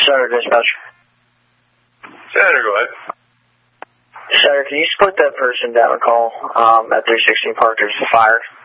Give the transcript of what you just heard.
Center dispatch. Center, go ahead. Center, can you split that person down a call at 316 Park? There's a fire.